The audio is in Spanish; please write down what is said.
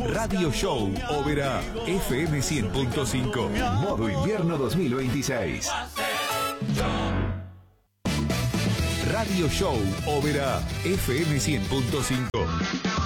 Radio Show Oberá FM 100.5. Modo invierno 2026. Radio Show Oberá FM 100.5.